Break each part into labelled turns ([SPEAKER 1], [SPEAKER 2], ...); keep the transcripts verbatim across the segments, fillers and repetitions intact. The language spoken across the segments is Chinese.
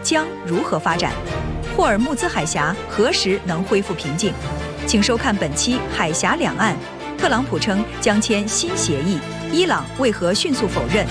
[SPEAKER 1] 将如何发展？霍尔木兹海峡何时能恢复平静？请收看本期《海峡两岸》。特朗普称将签新协议，伊朗为何迅速否认？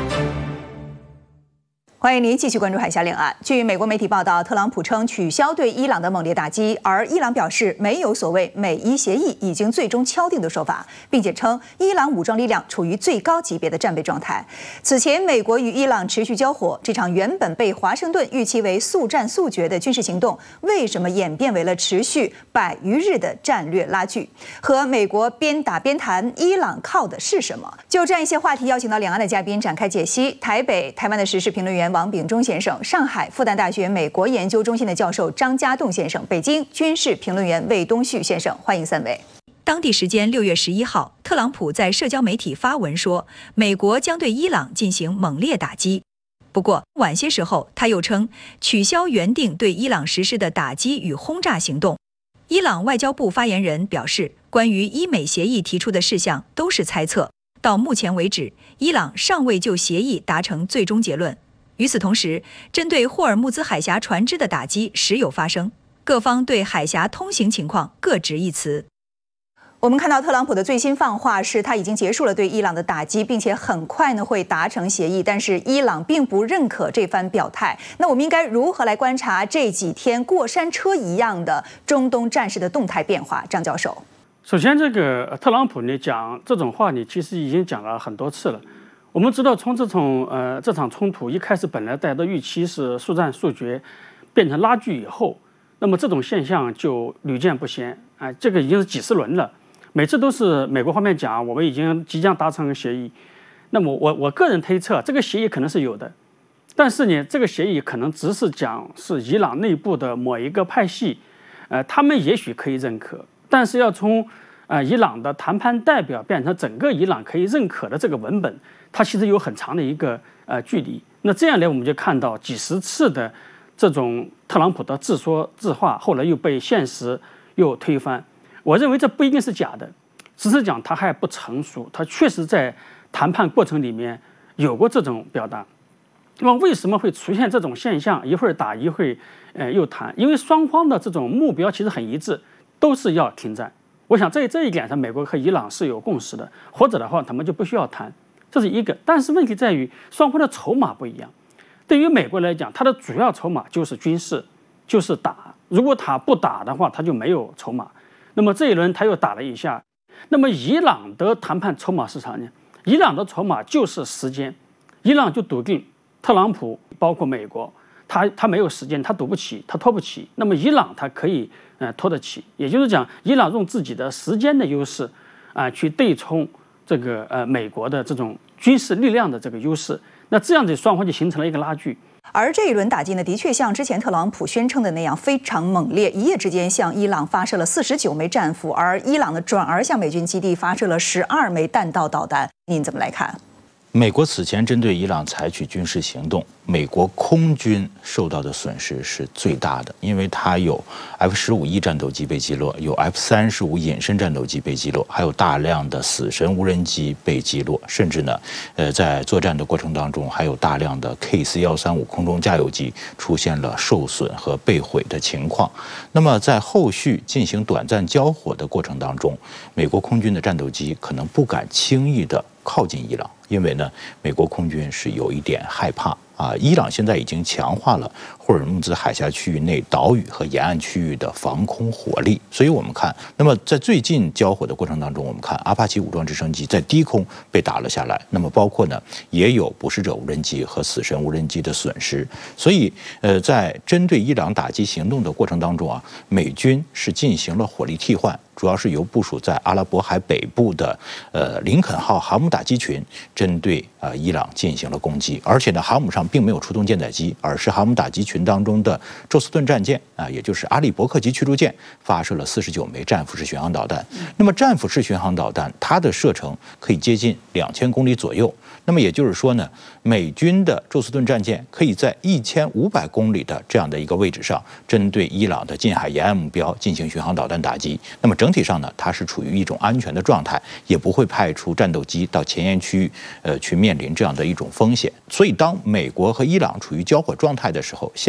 [SPEAKER 1] 欢迎您继续关注海峡两岸。据美国媒体报道，特朗普称取消对伊朗的猛烈打击，而伊朗表示没有所谓美伊协议已经最终敲定的说法，并且称伊朗武装力量处于最高级别的战备状态。此前，美国与伊朗持续交火，这场原本被华盛顿预期为速战速决的军事行动，为什么演变为了持续百余日的战略拉锯？和美国边打边谈，伊朗靠的是什么？就这样一些话题，邀请到两岸的嘉宾展开解析。台北台湾的时事评论员王炳忠先生，上海复旦大学美国研究中心的教授张家栋先生，北京军事评论员魏东旭先生，欢迎三位。当地时间六月十一号，特朗普在社交媒体发文说，美国将对伊朗进行猛烈打击。不过晚些时候，他又称取消原定对伊朗实施的打击与轰炸行动。伊朗外交部发言人表示，关于伊美协议提出的事项都是猜测，到目前为止，伊朗尚未就协议达成最终结论。与此同时，针对霍尔木兹海峡船只的打击时有发生，各方对海峡通行情况各执一词。我们看到特朗普的最新放话是，他已经结束了对伊朗的打击，并且很快呢会达成协议，但是伊朗并不认可这番表态。那我们应该如何来观察这几天过山车一样的中东战事的动态变化？张教授，
[SPEAKER 2] 首先，这个特朗普你讲这种话，你其实已经讲了很多次了。我们知道，从这从呃这场冲突一开始，本来大家的预期是速战速决，变成拉锯以后，那么这种现象就屡见不鲜啊、呃！这个已经是几十轮了，每次都是美国方面讲我们已经即将达成协议。那么我我个人推测，这个协议可能是有的，但是呢，这个协议可能只是讲是伊朗内部的某一个派系，呃，他们也许可以认可，但是要从呃伊朗的谈判代表变成整个伊朗可以认可的这个文本，它其实有很长的一个呃距离。那这样呢，我们就看到几十次的这种特朗普的自说自话，后来又被现实又推翻。我认为这不一定是假的，只是讲他还不成熟，他确实在谈判过程里面有过这种表达。那么为什么会出现这种现象？一会儿打一会儿呃又谈，因为双方的这种目标其实很一致，都是要停战。我想在这一点上，美国和伊朗是有共识的，或者的话，他们就不需要谈。这是一个，但是问题在于双方的筹码不一样。对于美国来讲，它的主要筹码就是军事，就是打。如果他不打的话，他就没有筹码。那么这一轮他又打了一下。那么伊朗的谈判筹码是啥呢？伊朗的筹码就是时间。伊朗就笃定特朗普包括美国，他他没有时间，他赌不起，他拖不起。那么伊朗他可以呃拖得起，也就是讲，伊朗用自己的时间的优势啊、呃、去对冲这个呃美国的这种军事力量的这个优势，那这样子双方就形成了一个拉锯。
[SPEAKER 1] 而这一轮打击呢，的确像之前特朗普宣称的那样非常猛烈，一夜之间向伊朗发射了四十九枚战斧，而伊朗呢转而向美军基地发射了十二枚弹道导弹。您怎么来看？
[SPEAKER 3] 美国此前针对伊朗采取军事行动，美国空军受到的损失是最大的，因为它有 F 十五 E 战斗机被击落，有 F 三十五 隐身战斗机被击落，还有大量的死神无人机被击落，甚至呢，呃，在作战的过程当中，还有大量的 K 四一三五 空中加油机出现了受损和被毁的情况。那么在后续进行短暂交火的过程当中，美国空军的战斗机可能不敢轻易的靠近伊朗，因为呢，美国空军是有一点害怕啊。伊朗现在已经强化了霍尔木兹海峡区域内岛屿和沿岸区域的防空火力，所以我们看，那么在最近交火的过程当中，我们看阿帕奇武装直升机在低空被打了下来，那么包括呢也有捕食者无人机和死神无人机的损失，所以呃，在针对伊朗打击行动的过程当中啊，美军是进行了火力替换。主要是由部署在阿拉伯海北部的呃林肯号航母打击群针对呃伊朗进行了攻击，而且呢航母上并没有出动舰载机，而是航母打击群当中的宙斯盾战舰啊、呃，也就是阿利伯克级驱逐舰发射了四十九枚战斧式巡航导弹。那么战斧式巡航导弹它的射程可以接近两千公里左右，那么也就是说呢，美军的宙斯盾战舰可以在一千五百公里的这样的一个位置上，针对伊朗的近海沿岸目标进行巡航导弹打击。那么整体上呢，它是处于一种安全的状态，也不会派出战斗机到前沿区域，呃，去面临这样的一种风险。所以，当美国和伊朗处于交火状态的时候，现